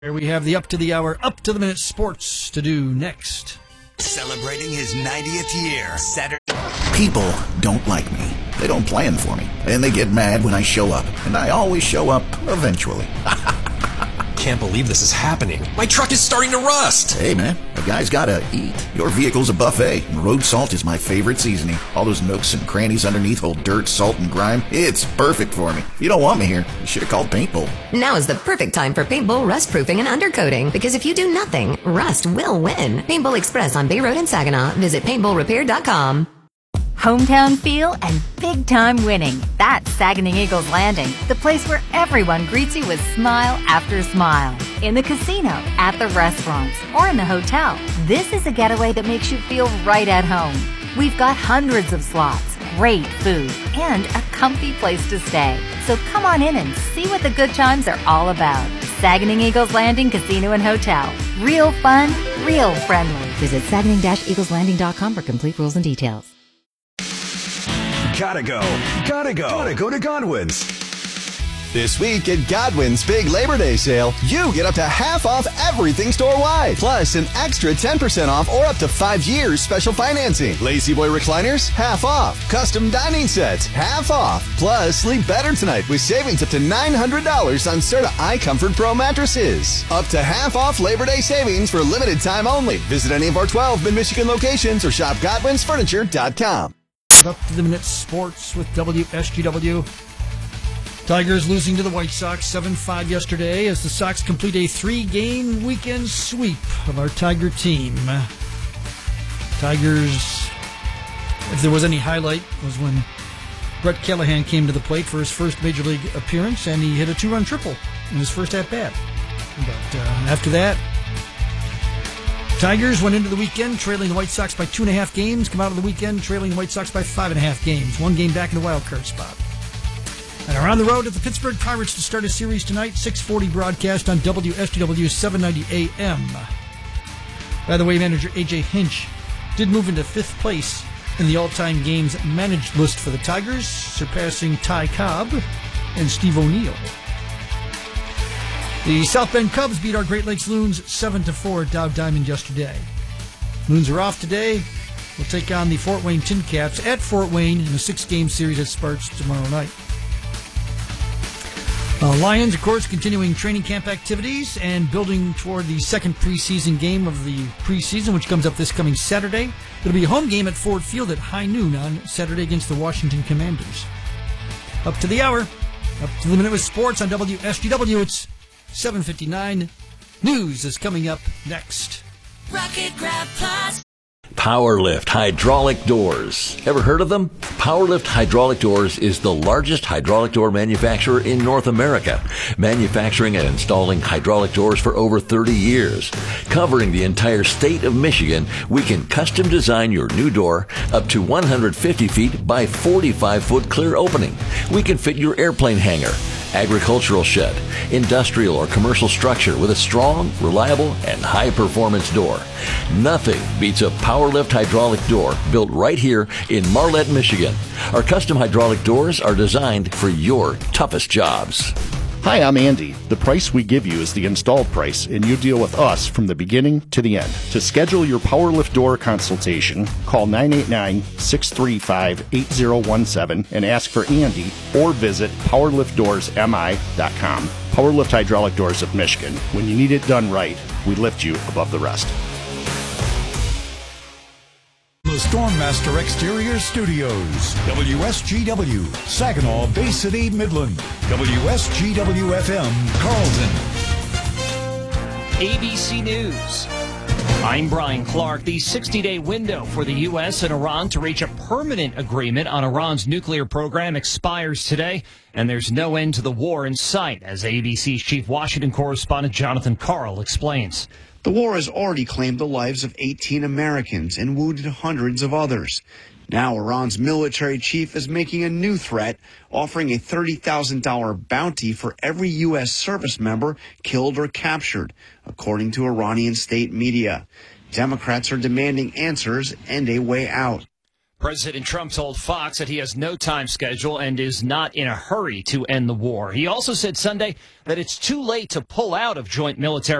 Here we have the up to the hour, up to the minute sports to do next. Celebrating his 90th year, Saturday. People don't like me. They don't plan for me. And they get mad when I show up. And I always show up eventually. Can't believe this is happening. My truck is starting to rust. Hey, man, a guy's gotta eat. Your vehicle's a buffet, and road salt is my favorite seasoning. All those nooks and crannies underneath hold dirt, salt, and grime. It's perfect for me. If you don't want me here, you should have called Paintbull. Now is the perfect time for Paintbull rust proofing and undercoating, because if you do nothing, rust will win. Paintbull Express on Bay Road in Saginaw. Visit paintbullrepair.com. Hometown feel and big-time winning. That's Saginaw Eagles Landing, the place where everyone greets you with smile after smile. In the casino, at the restaurants, or in the hotel, this is a getaway that makes you feel right at home. We've got hundreds of slots, great food, and a comfy place to stay. So come on in and see what the good times are all about. Saginaw Eagles Landing Casino and Hotel. Real fun, real friendly. Visit Saginaw-EaglesLanding.com for complete rules and details. Gotta go to Godwin's. This week at Godwin's Big Labor Day Sale, you get up to half off everything store-wide. Plus an extra 10% off or up to 5 years special financing. Lazy Boy recliners, half off. Custom dining sets, half off. Plus, sleep better tonight with savings up to $900 on Serta iComfort Pro mattresses. Up to half off Labor Day savings for a limited time only. Visit any of our 12 Mid-Michigan locations or shop GodwinsFurniture.com. Up to the minute sports with WSGW. Tigers losing to the White Sox 7-5 yesterday as the Sox complete a 3-game weekend sweep of our Tiger team. Tigers, if there was any highlight, was when Brett Callahan came to the plate for his first Major League appearance, and he hit a 2-run triple in his first at-bat. But after that, Tigers went into the weekend trailing the White Sox by 2.5 games, come out of the weekend trailing the White Sox by 5.5 games, 1 game back in the wild card spot. And around the road at the Pittsburgh Pirates to start a series tonight, 6:40 broadcast on WSGW 790 AM. By the way, manager A.J. Hinch did move into 5th place in the all-time games managed list for the Tigers, surpassing Ty Cobb and Steve O'Neill. The South Bend Cubs beat our Great Lakes Loons 7-4 at Dow Diamond yesterday. Loons are off today. We'll take on the Fort Wayne Tin Caps at Fort Wayne in a 6-game series at Sparks tomorrow night. Lions, of course, continuing training camp activities and building toward the second preseason game of the preseason, which comes up this coming Saturday. It'll be a home game at Ford Field at high noon on Saturday against the Washington Commanders. Up to the hour, up to the minute with sports on WSGW. It's 7:59. News is coming up next. Rocket Grab Plus. PowerLift Hydraulic Doors. Ever heard of them? PowerLift Hydraulic Doors is the largest hydraulic door manufacturer in North America, manufacturing and installing hydraulic doors for over 30 years. Covering the entire state of Michigan, we can custom design your new door up to 150 feet by 45-foot clear opening. We can fit your airplane hangar, agricultural shed, industrial or commercial structure with a strong, reliable, and high-performance door. Nothing beats a PowerLift hydraulic door built right here in Marlette, Michigan. Our custom hydraulic doors are designed for your toughest jobs. Hi, I'm Andy. The price we give you is the installed price, and you deal with us from the beginning to the end. To schedule your PowerLift door consultation, call 989-635-8017 and ask for Andy, or visit PowerLiftDoorsMI.com. PowerLift Hydraulic Doors of Michigan. When you need it done right, we lift you above the rest. The Stormmaster Exterior Studios, WSGW, Saginaw, Bay City, Midland, WSGW FM, Carlton. ABC News. I'm Brian Clark. The 60-day window for the U.S. and Iran to reach a permanent agreement on Iran's nuclear program expires today, and there's no end to the war in sight, as ABC's chief Washington correspondent Jonathan Karl explains. The war has already claimed the lives of 18 Americans and wounded hundreds of others. Now Iran's military chief is making a new threat, offering a $30,000 bounty for every U.S. service member killed or captured, according to Iranian state media. Democrats are demanding answers and a way out. President Trump told Fox that he has no time schedule and is not in a hurry to end the war. He also said Sunday that it's too late to pull out of joint military